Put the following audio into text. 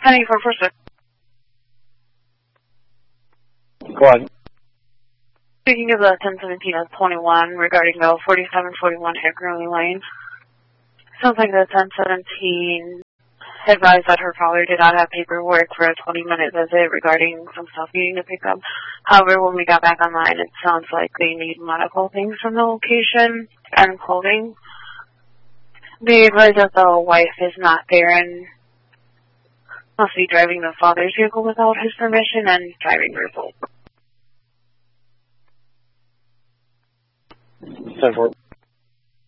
Penny for Pursuit. Go on. Speaking of the 1017 of 21 regarding the 4741 Hickory Lane. Sounds like the 1017 advised that her father did not have paperwork for a 20-minute visit regarding some stuff needing to pick up. However, when we got back online, it sounds like they need medical things from the location and clothing. They advised that the wife is not there and must be driving the father's vehicle without his permission and driving result. 10-4.